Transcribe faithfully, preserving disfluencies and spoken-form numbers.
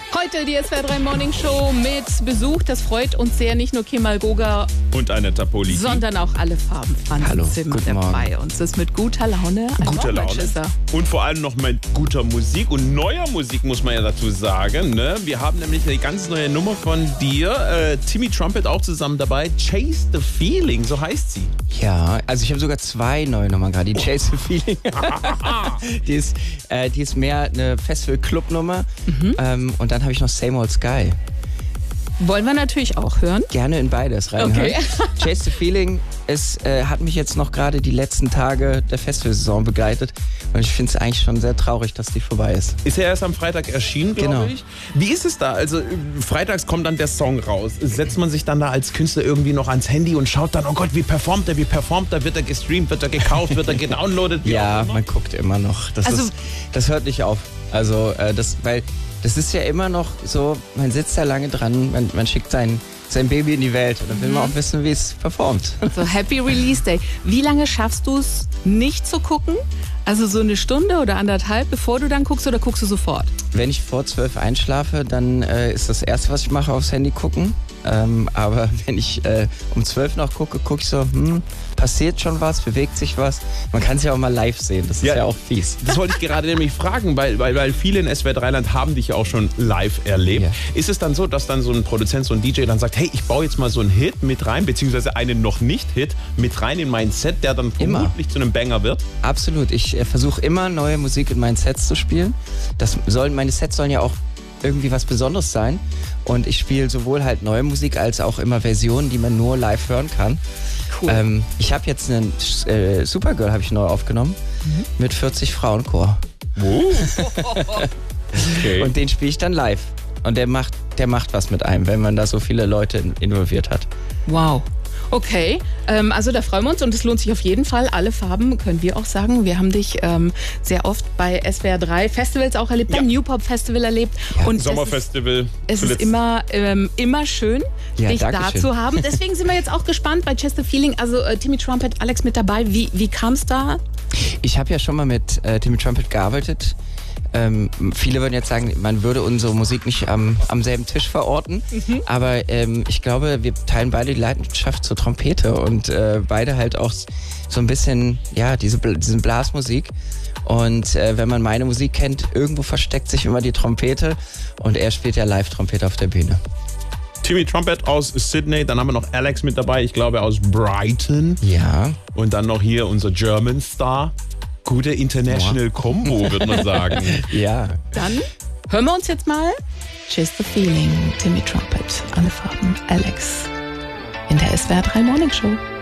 Heute die S W R drei Morning Show mit Besuch. Das freut uns sehr. Nicht nur Kemal Goga und Anetta Politi, sondern auch alle Farben. Franz Hallo, Zimmer guten dabei. Uns ist mit guter Laune. Ein guter Laune. Und vor allem noch mit guter Musik und neuer Musik, muss man ja dazu sagen. Ne? Wir haben nämlich eine ganz neue Nummer von dir. Äh, Timmy Trumpet auch zusammen dabei. Chase the Feeling, so heißt sie. Ja, also ich habe sogar zwei neue Nummern gerade. Die Chase the Feeling. die, ist, äh, die ist mehr eine Festival-Club-Nummer. Mhm. Ähm, und dann habe ich noch Same Old Sky. Wollen wir natürlich auch hören. Gerne in beides reinhören. Okay. Chase the Feeling ist, äh, hat mich jetzt noch gerade die letzten Tage der Festivalsaison begleitet. Und ich finde es eigentlich schon sehr traurig, dass die vorbei ist. Ist ja erst am Freitag erschienen, glaube genau. ich. Wie ist es da? Also freitags kommt dann der Song raus. Setzt man sich dann da als Künstler irgendwie noch ans Handy und schaut dann, oh Gott, wie performt er, wie performt er, wird er gestreamt, wird er gekauft, wird er gedownloadet? Ja, man guckt immer noch. Das, also, ist, das hört nicht auf. Also, äh, das, weil das ist ja immer noch so, man sitzt da lange dran, man, man schickt sein, sein Baby in die Welt und dann will man auch wissen, wie es performt. So, Happy Release Day. Wie lange schaffst du es nicht zu gucken? Also so eine Stunde oder anderthalb, bevor du dann guckst, oder guckst du sofort? Wenn ich vor zwölf einschlafe, dann äh, ist das Erste, was ich mache, aufs Handy gucken. Ähm, aber wenn ich äh, um zwölf noch gucke, gucke ich so, hm, passiert schon was, bewegt sich was. Man kann es ja auch mal live sehen, das ist ja, ja auch fies. Das wollte ich gerade nämlich fragen, weil, weil, weil viele in S W R drei Land haben dich ja auch schon live erlebt. Ja. Ist es dann so, dass dann so ein Produzent, so ein D J dann sagt, hey, ich baue jetzt mal so einen Hit mit rein, beziehungsweise einen noch nicht Hit mit rein in mein Set, der dann vermutlich immer zu einem Banger wird? Absolut, ich äh, versuche immer neue Musik in meinen Sets zu spielen. Das sollen, meine Sets sollen ja auch irgendwie was Besonderes sein. Und ich spiele sowohl halt neue Musik als auch immer Versionen, die man nur live hören kann. Cool. Ähm, ich habe jetzt einen äh, Supergirl habe ich neu aufgenommen mhm. mit vierzig Frauenchor. Oh. Okay. Und den spiele ich dann live. Und der macht, der macht was mit einem, wenn man da so viele Leute involviert hat. Wow. Okay, ähm, also da freuen wir uns und es lohnt sich auf jeden Fall. Alle Farben können wir auch sagen. Wir haben dich ähm, sehr oft bei S W R drei Festivals auch erlebt, ja. beim New Pop Festival erlebt. Ja, und Sommerfestival. Es ist, es ist immer, ähm, immer schön, ja, dich da schön. zu haben. Deswegen sind wir jetzt auch gespannt bei Chase the Feeling. Also äh, Timmy Trumpet, Alex mit dabei. Wie, wie kam es da? Ich habe ja schon mal mit äh, Timmy Trumpet gearbeitet. Ähm, viele würden jetzt sagen, man würde unsere Musik nicht am, am selben Tisch verorten, mhm. aber ähm, ich glaube, wir teilen beide die Leidenschaft zur Trompete und äh, beide halt auch so ein bisschen, ja, diese, diese Blasmusik. Und äh, wenn man meine Musik kennt, irgendwo versteckt sich immer die Trompete und er spielt ja Live-Trompete auf der Bühne. Timmy Trumpet aus Sydney, dann haben wir noch Alex mit dabei, ich glaube aus Brighton. Ja. Und dann noch hier unser German Star. Gute International Combo, würde man sagen. Ja. Dann hören wir uns jetzt mal Chase the Feeling, Timmy Trumpet, alle Farben, Alex in der S W R drei Morning Show.